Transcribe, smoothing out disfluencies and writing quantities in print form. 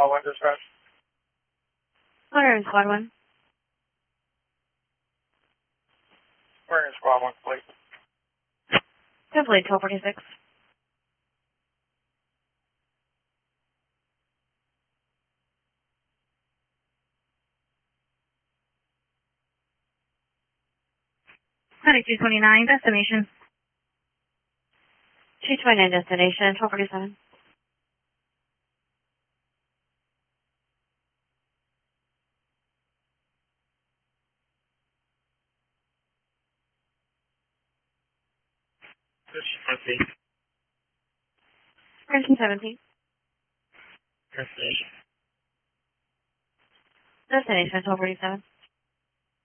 Squad 1 dispatch. Where is Squad 1? Where is Squad 1, please? Simply 1246. Medic 229, destination. 229 destination, 1247. Destination. 17. Destination. Destination, 1247.